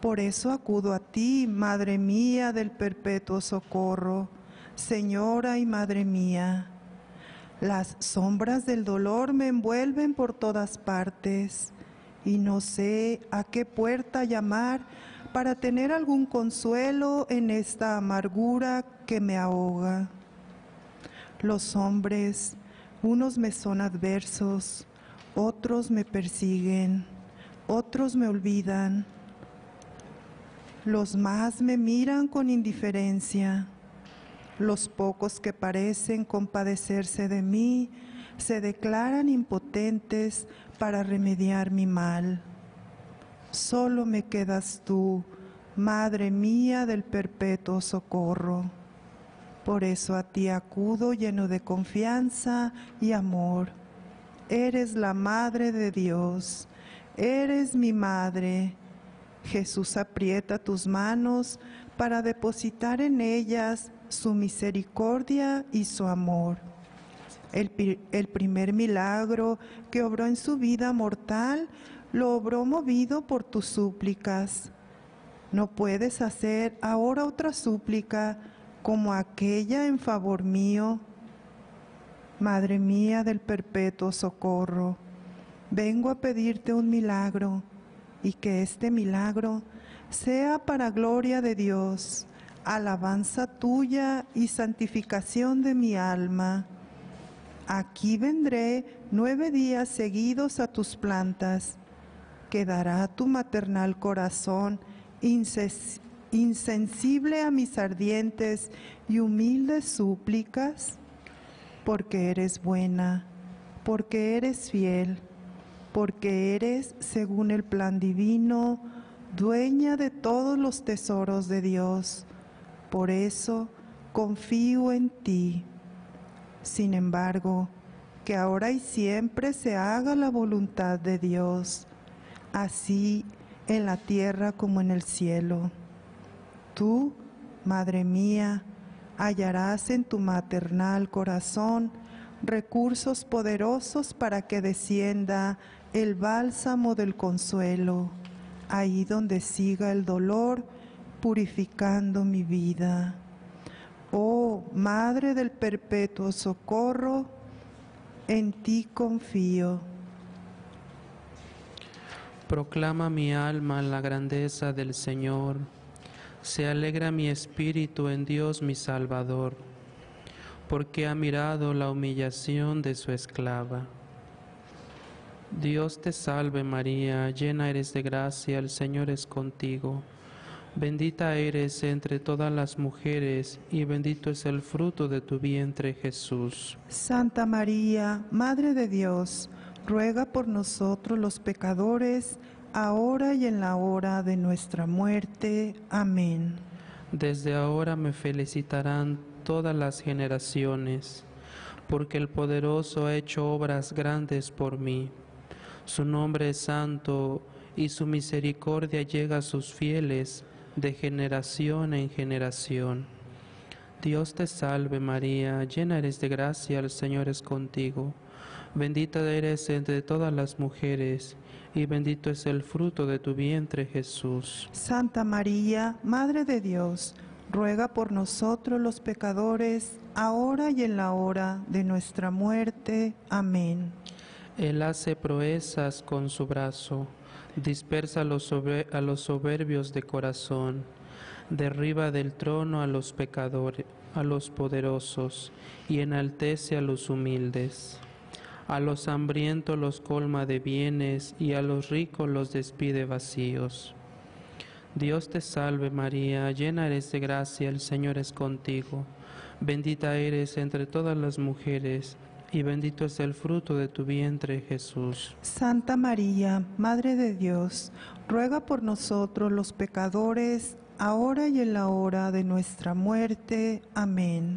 Por eso acudo a ti, Madre mía del perpetuo socorro, Señora y Madre mía. Las sombras del dolor me envuelven por todas partes y no sé a qué puerta llamar para tener algún consuelo en esta amargura que me ahoga. Los hombres, unos me son adversos, otros me persiguen, otros me olvidan. Los más me miran con indiferencia. Los pocos que parecen compadecerse de mí se declaran impotentes para remediar mi mal. Solo me quedas tú, Madre mía del perpetuo socorro. Por eso a ti acudo lleno de confianza y amor. Eres la Madre de Dios, eres mi Madre. Jesús aprieta tus manos para depositar en ellas su misericordia y su amor. El primer milagro que obró en su vida mortal lo obró movido por tus súplicas. No puedes hacer ahora otra súplica como aquella en favor mío. Madre mía del perpetuo socorro, vengo a pedirte un milagro y que este milagro sea para gloria de Dios, alabanza tuya y santificación de mi alma. Aquí vendré 9 días seguidos a tus plantas. ¿Quedará tu maternal corazón insensible a mis ardientes y humildes súplicas? Porque eres buena, porque eres fiel, porque eres, según el plan divino, dueña de todos los tesoros de Dios. Por eso confío en ti. Sin embargo, que ahora y siempre se haga la voluntad de Dios, así en la tierra como en el cielo. Tú, Madre mía, hallarás en tu maternal corazón recursos poderosos para que descienda el bálsamo del consuelo, ahí donde siga el dolor, purificando mi vida. Oh, Madre del perpetuo socorro, en ti confío. Proclama mi alma la grandeza del Señor. Se alegra mi espíritu en Dios mi Salvador, porque ha mirado la humillación de su esclava. Dios te salve María, llena eres de gracia, el Señor es contigo. Bendita eres entre todas las mujeres, y bendito es el fruto de tu vientre, Jesús. Santa María, Madre de Dios, ruega por nosotros los pecadores, ahora y en la hora de nuestra muerte. Amén. Desde ahora me felicitarán todas las generaciones, porque el poderoso ha hecho obras grandes por mí. Su nombre es santo, y su misericordia llega a sus fieles de generación en generación. Dios te salve María, llena eres de gracia, el Señor es contigo. Bendita eres entre todas las mujeres, y bendito es el fruto de tu vientre, Jesús. Santa María, Madre de Dios, ruega por nosotros los pecadores, ahora y en la hora de nuestra muerte. Amén. Él hace proezas con su brazo, dispersa a los soberbios de corazón, derriba del trono a los pecadores, a los poderosos, y enaltece a los humildes. A los hambrientos los colma de bienes, y a los ricos los despide vacíos. Dios te salve María, llena eres de gracia, el Señor es contigo. Bendita eres entre todas las mujeres, y bendito es el fruto de tu vientre, Jesús. Santa María, Madre de Dios, ruega por nosotros los pecadores, ahora y en la hora de nuestra muerte. Amén.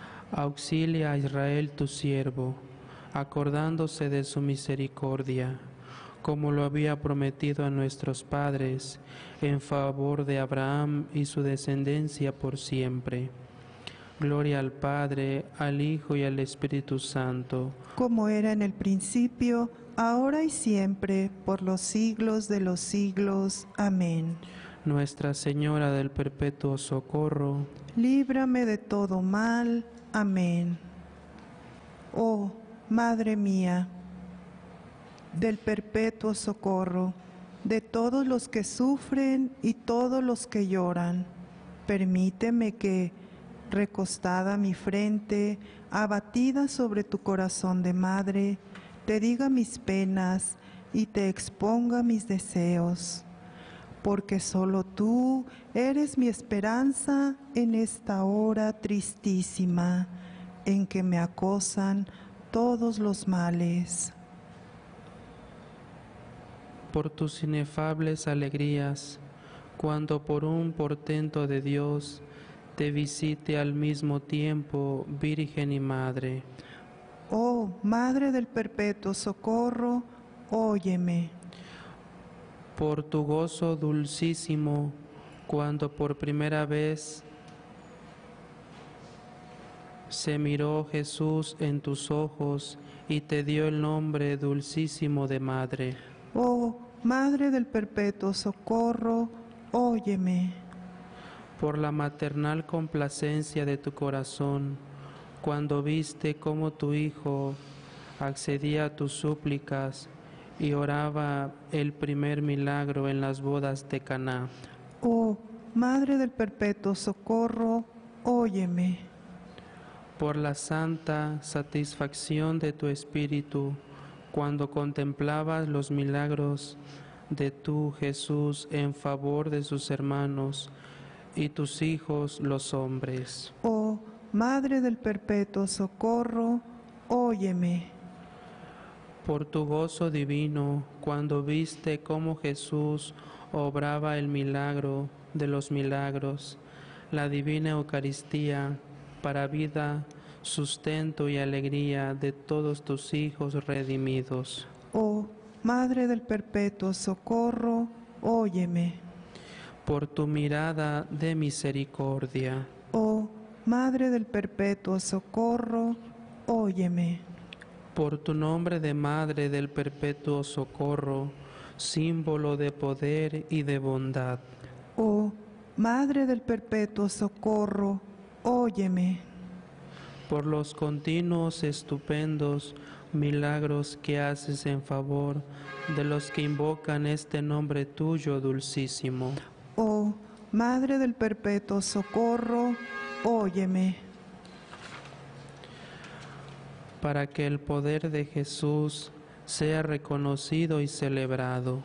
Auxilia a Israel tu siervo, acordándose de su misericordia, como lo había prometido a nuestros padres, en favor de Abraham y su descendencia por siempre. Gloria al Padre, al Hijo y al Espíritu Santo, como era en el principio, ahora y siempre, por los siglos de los siglos. Amén. Nuestra Señora del Perpetuo Socorro, líbrame de todo mal. Amén. Oh, Madre mía, del perpetuo socorro, de todos los que sufren y todos los que lloran, permíteme que, recostada mi frente, abatida sobre tu corazón de madre, te diga mis penas y te exponga mis deseos, porque solo tú eres mi esperanza en esta hora tristísima en que me acosan todos los males. por tus inefables alegrías, cuando por un portento de Dios te visite al mismo tiempo, Virgen y Madre. Oh, Madre del Perpetuo Socorro, óyeme. Por tu gozo dulcísimo, cuando por primera vez se miró Jesús en tus ojos y te dio el nombre dulcísimo de Madre. Oh, Madre del Perpetuo Socorro, óyeme. Por la maternal complacencia de tu corazón, cuando viste cómo tu Hijo accedía a tus súplicas y oraba el primer milagro en las bodas de Caná. Oh, Madre del Perpetuo Socorro, óyeme. Por la santa satisfacción de tu Espíritu, cuando contemplabas los milagros de tu Jesús en favor de sus hermanos y tus hijos los hombres. Oh, Madre del Perpetuo Socorro, óyeme. Por tu gozo divino, cuando viste cómo Jesús obraba el milagro de los milagros, la divina Eucaristía, para vida, sustento y alegría de todos tus hijos redimidos. Oh, Madre del Perpetuo Socorro, óyeme. Por tu mirada de misericordia, Oh, Madre del Perpetuo Socorro, óyeme. por tu nombre de Madre del Perpetuo Socorro, símbolo de poder y de bondad. Oh, Madre del Perpetuo Socorro, óyeme. Por los continuos estupendos milagros que haces en favor de los que invocan este nombre tuyo dulcísimo. Oh, Madre del Perpetuo Socorro, óyeme. Para que el poder de Jesús sea reconocido y celebrado.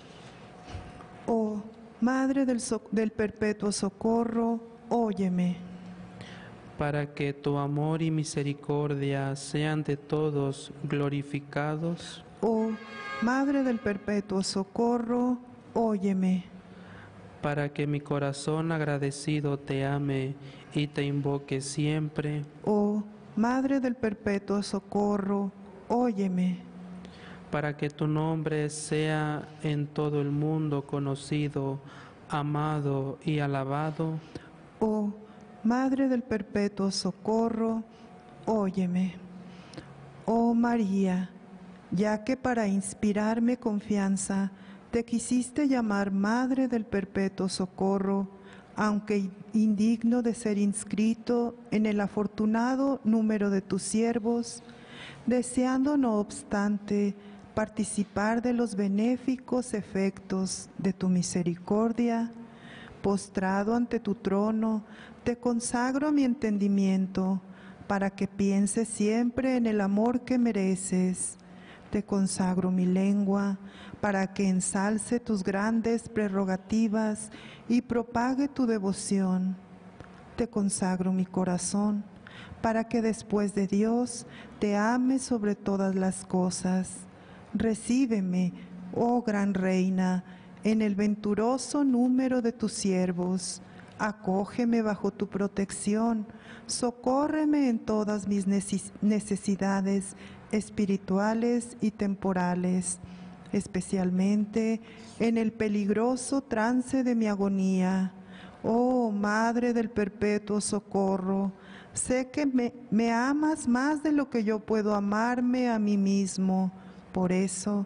Oh, Madre del Perpetuo Socorro, óyeme. Para que tu amor y misericordia sean de todos glorificados. Oh, Madre del Perpetuo Socorro, óyeme. Para que mi corazón agradecido te ame y te invoque siempre. Oh, Madre del Perpetuo Socorro, óyeme. Para que tu nombre sea en todo el mundo conocido, amado y alabado. Oh, Madre del Perpetuo Socorro, óyeme. Oh María, ya que para inspirarme confianza te quisiste llamar Madre del Perpetuo Socorro, aunque indigno de ser inscrito en el afortunado número de tus siervos, deseando no obstante participar de los benéficos efectos de tu misericordia, postrado ante tu trono, te consagro mi entendimiento para que piense siempre en el amor que mereces. Te consagro mi lengua para que ensalce tus grandes prerrogativas y propague tu devoción. Te consagro mi corazón para que después de Dios te ame sobre todas las cosas. Recíbeme, oh gran Reina, en el venturoso número de tus siervos. Acógeme bajo tu protección, socórreme en todas mis necesidades espirituales y temporales, especialmente en el peligroso trance de mi agonía. Oh Madre del Perpetuo Socorro, sé que me amas más de lo que yo puedo amarme a mí mismo. Por eso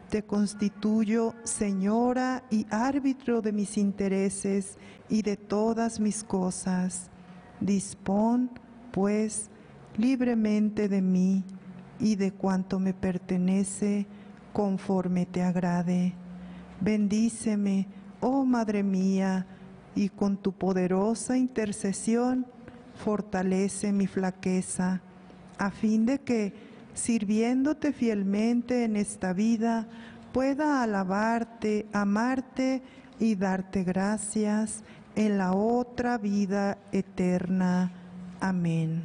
Te constituyo señora y árbitro de mis intereses y de todas mis cosas. Dispón, pues, libremente de mí y de cuanto me pertenece, conforme te agrade. Bendíceme, oh Madre mía, y con tu poderosa intercesión fortalece mi flaqueza, a fin de que, sirviéndote fielmente en esta vida, pueda alabarte, amarte y darte gracias en la otra vida eterna. Amén.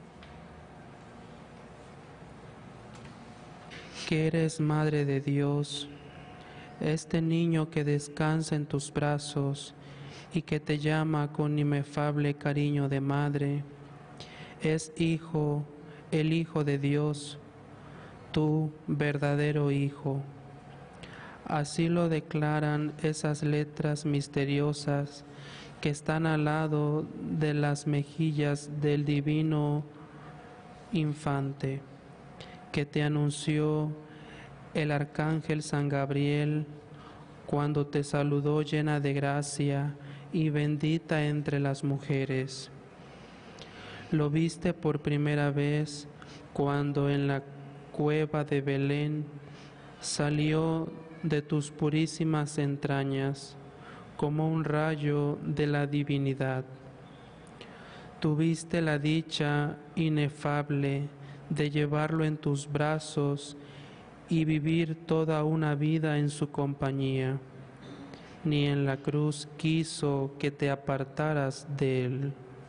Que eres Madre de Dios, este niño que descansa en tus brazos y que te llama con inefable cariño de madre, es Hijo, el Hijo de Dios, tu verdadero Hijo. Así lo declaran esas letras misteriosas que están al lado de las mejillas del divino infante, que te anunció el arcángel San Gabriel cuando te saludó llena de gracia y bendita entre las mujeres. Lo viste por primera vez cuando en la cueva de Belén salió de tus purísimas entrañas como un rayo de la divinidad. Tuviste la dicha inefable de llevarlo en tus brazos y vivir toda una vida en su compañía. Ni en la cruz quiso que te apartaras de él.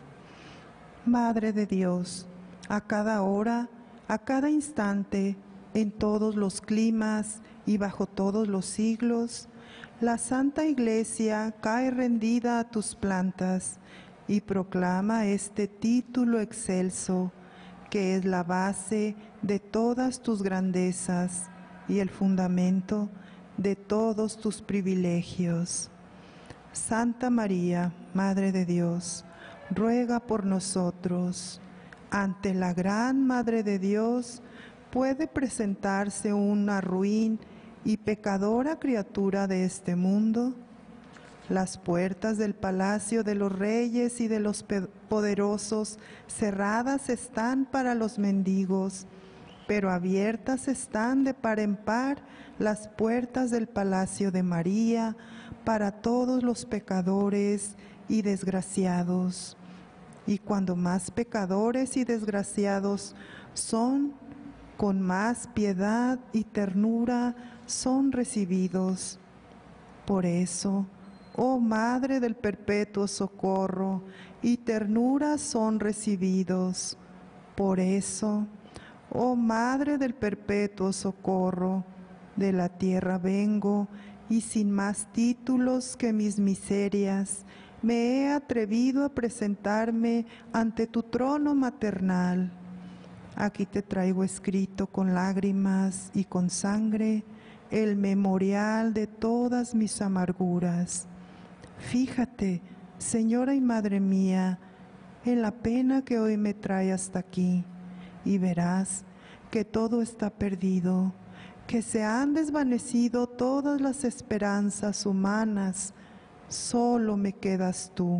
Madre de Dios, a cada hora, a cada instante, en todos los climas y bajo todos los siglos, la Santa Iglesia cae rendida a tus plantas y proclama este título excelso, que es la base de todas tus grandezas y el fundamento de todos tus privilegios. Santa María, Madre de Dios, ruega por nosotros. Ante la gran Madre de Dios puede presentarse una ruin y pecadora criatura de este mundo. Las puertas del palacio de los reyes y de los poderosos cerradas están para los mendigos, pero abiertas están de par en par las puertas del palacio de María para todos los pecadores y desgraciados. Y cuando más pecadores y desgraciados son, con más piedad y ternura son recibidos. Por eso, oh Madre del perpetuo socorro, y ternura son recibidos. Por eso, oh Madre del perpetuo socorro, de la tierra vengo, y sin más títulos que mis miserias, me he atrevido a presentarme ante tu trono maternal. Aquí te traigo escrito con lágrimas y con sangre el memorial de todas mis amarguras. Fíjate, Señora y Madre mía, en la pena que hoy me trae hasta aquí, y verás que todo está perdido, que se han desvanecido todas las esperanzas humanas, solo me quedas tú.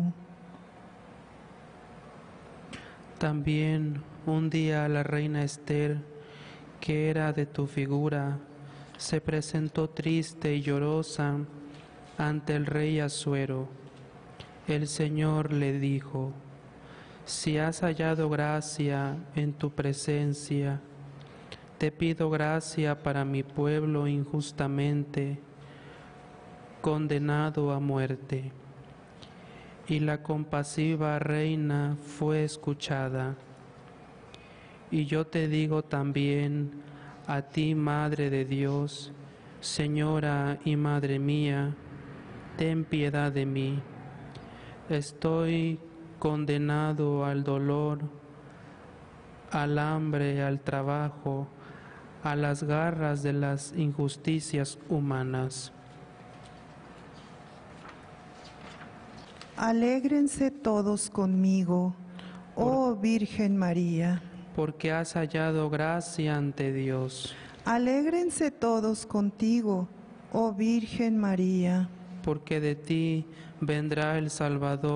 También un día la reina Esther, que era de tu figura, se presentó triste y llorosa ante el rey Asuero. El Señor le dijo: si has hallado gracia en tu presencia, te pido gracia para mi pueblo injustamente condenado a muerte. Y la compasiva reina fue escuchada. Y yo te digo también a ti, Madre de Dios, Señora y Madre mía, ten piedad de mí. Estoy condenado al dolor, al hambre, al trabajo, a las garras de las injusticias humanas. Alégrense todos conmigo, oh Virgen María. Porque has hallado gracia ante Dios. Alégrense todos contigo, oh Virgen María. porque de ti vendrá el Salvador.